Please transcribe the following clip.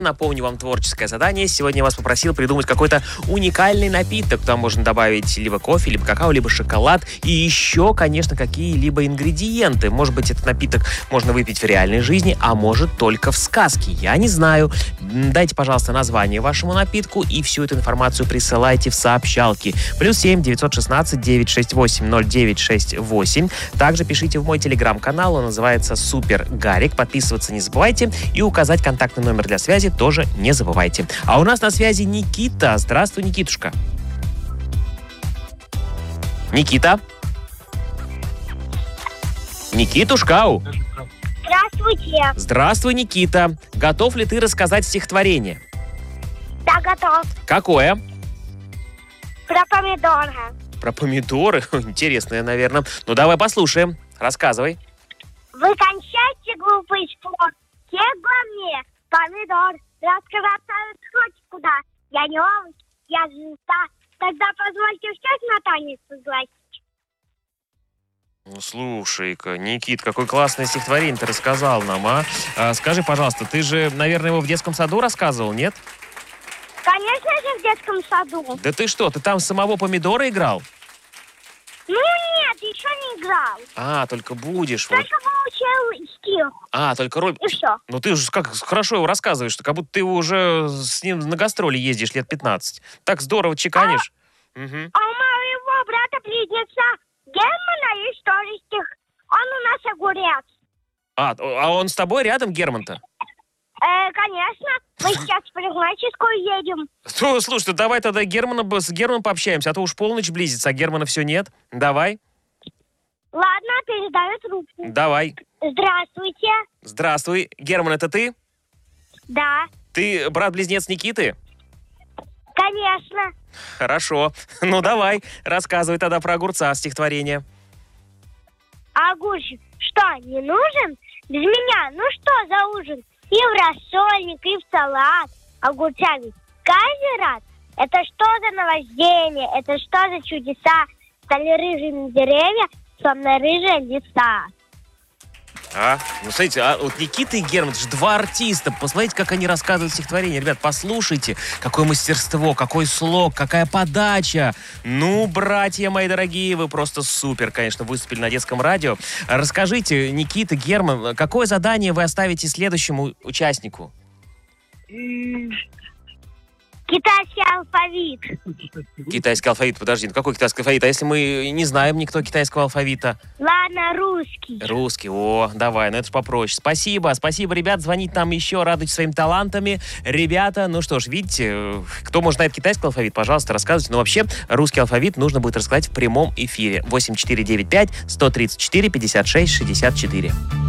Напомню вам творческое задание. Сегодня я вас попросил придумать какой-то уникальный напиток. Туда можно добавить либо кофе, либо какао, либо шоколад. И еще, конечно, какие-либо ингредиенты. Может быть, этот напиток можно выпить в реальной жизни, а может только в сказке. Я не знаю. Дайте, пожалуйста, название вашему напитку и всю эту информацию присылайте в сообщалки. +7 916 968 0968. Также пишите в мой телеграм-канал. Он называется Супер Гарик. Подписываться не забывайте. И указать контактный номер для связи тоже не забывайте. А у нас на связи Никита. Здравствуй, Никитушка. Никита? Никитушка. Здравствуйте. Здравствуй, Никита. Готов ли ты рассказать стихотворение? Да, готов. Какое? Про помидоры. Про помидоры? Интересное, наверное. Ну, давай послушаем. Рассказывай. Вы кончайте глупый спор. Мне помидор. Раскрываться хоть куда. Я не овощ, я звезда. Тогда позвольте всех на танец пригласить. Ну, слушай-ка, Никит, какое классное стихотворение ты рассказал нам, а? Скажи, пожалуйста, ты же, наверное, его в детском саду рассказывал, нет? Конечно же, в детском саду. Да ты что, ты там самого помидора играл? Ну нет, еще не играл. Только будешь. Только выучил стих. Только роль... И все. Ну ты же как хорошо его рассказываешь, что как будто ты его уже с ним на гастроли ездишь лет 15. Так здорово чеканишь. Угу. А у моего брата-близнеца Германа есть тоже стих. Он у нас огурец. А он с тобой рядом, Герман-то? Конечно. Мы сейчас в парикмахерскую едем. Слушай, давай тогда с Германом пообщаемся, а то уж полночь близится, а Германа все нет. Давай. Ладно, передаю трубку. Давай. Здравствуйте. Здравствуй. Герман, это ты? Да. Ты брат-близнец Никиты? Конечно. Хорошо. Ну, давай, рассказывай тогда про огурца стихотворение. Огурчик, что, не нужен? Без меня, ну что за ужин? И в рассольник, и в салат. Огурцами каждый раз. Это что за наваждение? Это что за чудеса? Стали рыжими деревья, словно рыжие леса. Ну, смотрите, вот Никита и Герман, это же два артиста. Посмотрите, как они рассказывают стихотворение. Ребят, послушайте, какое мастерство, какой слог, какая подача. Ну, братья мои дорогие, вы просто супер, конечно, выступили на детском радио. Расскажите, Никита, Герман, какое задание вы оставите следующему участнику? Китайский алфавит. Китайский алфавит, подожди, ну какой китайский алфавит? А если мы не знаем никто китайского алфавита? Ладно, русский. Русский, давай, это же попроще. Спасибо, ребят, звоните нам еще, радуйтесь своими талантами. Ребята, ну что ж, видите, кто может знает китайский алфавит, пожалуйста, рассказывайте. Но вообще, русский алфавит нужно будет рассказать в прямом эфире. 8495 134 56 64.